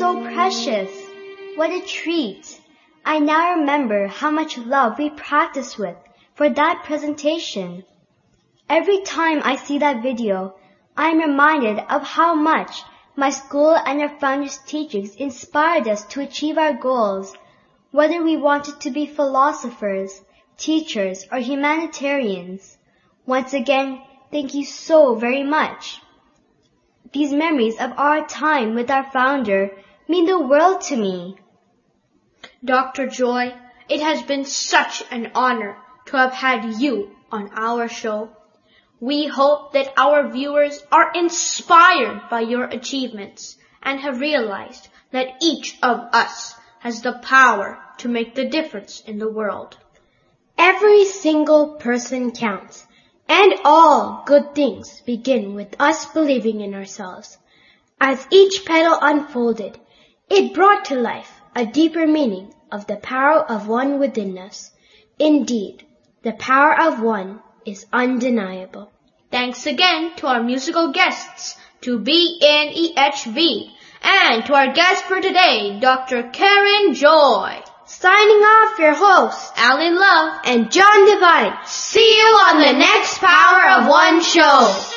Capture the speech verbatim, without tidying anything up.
so precious. What a treat. I now remember how much love we practiced with for that presentation. Every time I see that video, I am reminded of how much my school and our founder's teachings inspired us to achieve our goals, whether we wanted to be philosophers, teachers, or humanitarians. Once again, thank you so very much. These memories of our time with our founder mean the world to me. Doctor Joy, it has been such an honor to have had you on our show. We hope that our viewers are inspired by your achievements and have realized that each of us has the power to make the difference in the world. Every single person counts, and all good things begin with us believing in ourselves. As each petal unfolded, it brought to life a deeper meaning of the power of one within us. Indeed, the power of one is undeniable. Thanks again to our musical guests, to B N E H V, and to our guest for today, Doctor Karen Joy. Signing off, your hosts, Alan Love and John Devine. See you on the next Power of One show.